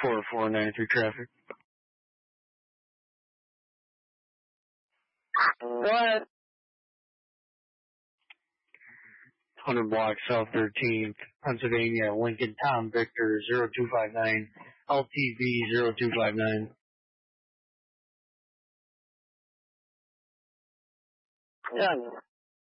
4493 traffic. What? 100 block South 13th, Pennsylvania, Lincoln Tom Victor 0259, LTV 0259. Yeah.